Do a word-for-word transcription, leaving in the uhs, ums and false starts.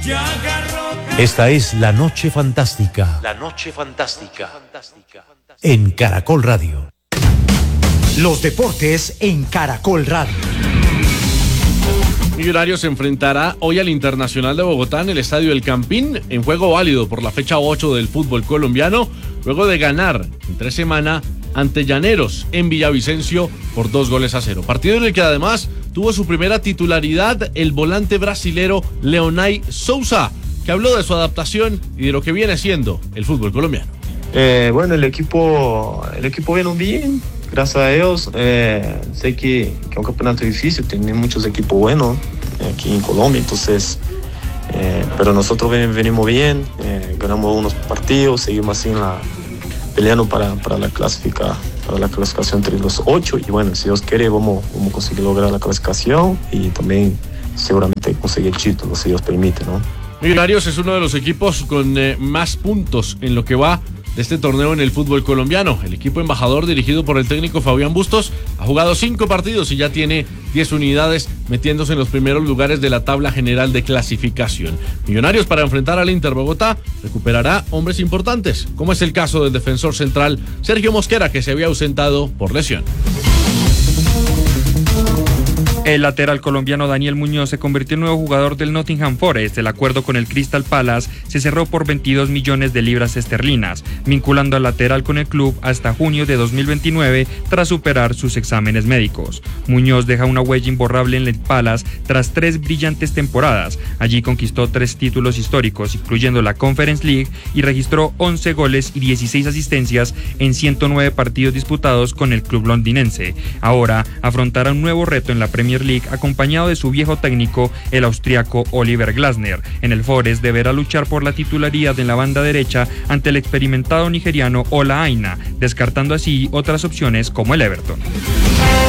Esta es La Noche Fantástica. La Noche Fantástica. En Caracol Radio. Los deportes en Caracol Radio. Millonarios se enfrentará hoy al Internacional de Bogotá en el Estadio El Campín, en juego válido por la fecha ocho del fútbol colombiano, luego de ganar en tres semanas ante Llaneros en Villavicencio por dos goles a cero. Partido en el que además tuvo su primera titularidad el volante brasilero Leonay Sousa, que habló de su adaptación y de lo que viene siendo el fútbol colombiano. Eh, bueno, el equipo, el equipo viene bien, gracias a Dios. Eh, sé que, que es un campeonato difícil, tiene muchos equipos buenos aquí en Colombia, entonces, eh, pero nosotros ven, venimos bien, eh, ganamos unos partidos, seguimos así en la, peleando para, para, la clasifica, para la clasificación entre los ocho, y bueno, si Dios quiere vamos, vamos a conseguir lograr la clasificación y también seguramente conseguir el título, si Dios permite, ¿no? Millonarios es uno de los equipos con eh, más puntos en lo que va de este torneo en el fútbol colombiano. El equipo embajador, dirigido por el técnico Fabián Bustos, ha jugado cinco partidos y ya tiene diez unidades, metiéndose en los primeros lugares de la tabla general de clasificación. Millonarios, para enfrentar al Inter Bogotá, recuperará hombres importantes, como es el caso del defensor central Sergio Mosquera, que se había ausentado por lesión. El lateral colombiano Daniel Muñoz se convirtió en nuevo jugador del Nottingham Forest. El acuerdo con el Crystal Palace se cerró por veintidós millones de libras esterlinas, vinculando al lateral con el club hasta junio de dos mil veintinueve tras superar sus exámenes médicos. Muñoz deja una huella imborrable en el Palace tras tres brillantes temporadas. Allí conquistó tres títulos históricos, incluyendo la Conference League, y registró once goles y dieciséis asistencias en ciento nueve partidos disputados con el club londinense. Ahora afrontará un nuevo reto en la Premier League, acompañado de su viejo técnico, el austriaco Oliver Glasner. En el Forest deberá luchar por la titularidad en la banda derecha ante el experimentado nigeriano Ola Aina, descartando así otras opciones como el Everton.